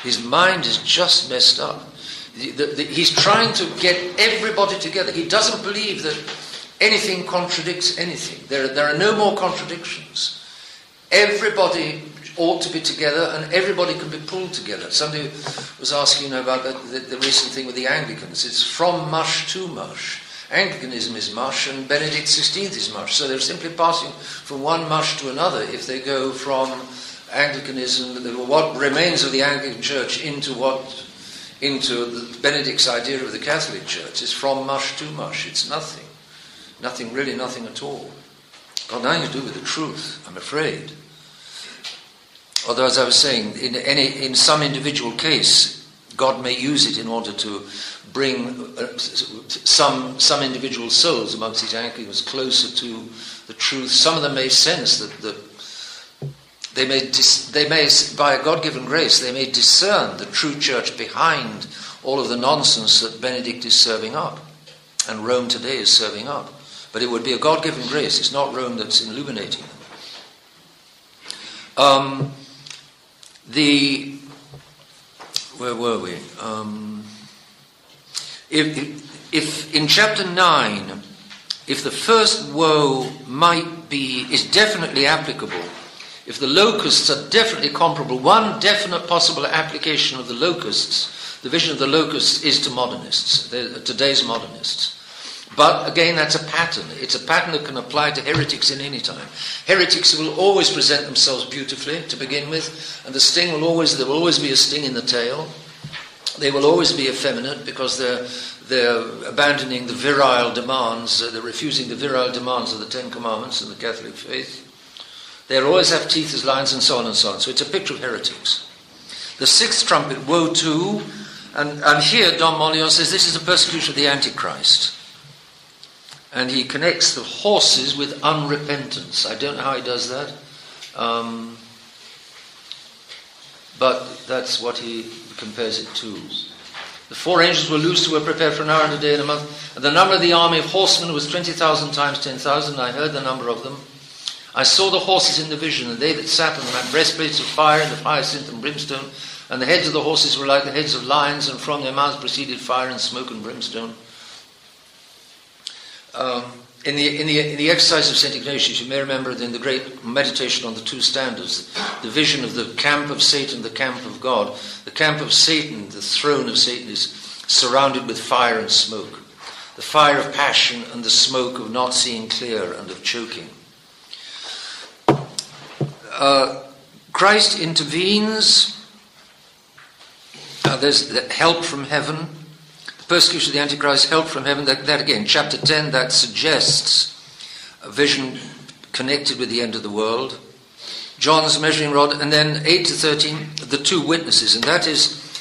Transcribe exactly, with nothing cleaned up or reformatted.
His mind is just messed up. The, the, the, he's trying to get everybody together. He doesn't believe that anything contradicts anything. There, there are no more contradictions. Everybody ought to be together, and everybody can be pulled together. Somebody was asking, you know, about the, the, the recent thing with the Anglicans. It's from mush to mush. Anglicanism is mush, and Benedict the sixteenth is mush. So they're simply passing from one mush to another if they go from Anglicanism, what remains of the Anglican Church, into what, into the Benedict's idea of the Catholic Church. It's from mush to mush. It's nothing. Nothing, really nothing at all. Got nothing to do with the truth, I'm afraid. Although, as I was saying, in any in some individual case, God may use it in order to bring uh, some some individual souls amongst these Anglicans closer to the truth. Some of them may sense that, that they may dis, they may, by a God-given grace, they may discern the true church behind all of the nonsense that Benedict is serving up, and Rome today is serving up. But it would be a God-given grace. It's not Rome that's illuminating them. Um, the where were we? Um, if, if, if in chapter nine, if the first woe might be is definitely applicable, if the locusts are definitely comparable, one definite possible application of the locusts, the vision of the locusts, is to modernists, today's modernists. But again, that's a pattern. It's a pattern that can apply to heretics in any time. Heretics will always present themselves beautifully to begin with, and the sting will always, there will always be a sting in the tail. They will always be effeminate because they're, they're abandoning the virile demands, uh, they're refusing the virile demands of the Ten Commandments and the Catholic faith. They'll always have teeth as lions, and so on and so on. So it's a picture of heretics. The sixth trumpet, woe to, and, and here Don Molion says this is a persecution of the Antichrist. And he connects the horses with unrepentance. I don't know how he does that. Um, but that's what he compares it to. The four angels were loosed who were prepared for an hour and a day and a month. And the number of the army of horsemen was twenty thousand times ten thousand. I heard the number of them. I saw the horses in the vision, and they that sat on them had breastplates of fire, and the hyacinth and brimstone. And the heads of the horses were like the heads of lions, and from their mouths proceeded fire and smoke and brimstone. Um, in, the, in, the, in the exercise of Saint Ignatius, you may remember in the great meditation on the two standards, the vision of the camp of Satan, the camp of God. The camp of Satan, the throne of Satan, is surrounded with fire and smoke. The fire of passion and the smoke of not seeing clear and of choking. Uh, Christ intervenes. Uh, there's help from heaven. Persecution of the Antichrist, help from heaven. That, that again, chapter ten, that suggests a vision connected with the end of the world. John's measuring rod, and then eight to thirteen, the two witnesses, and that is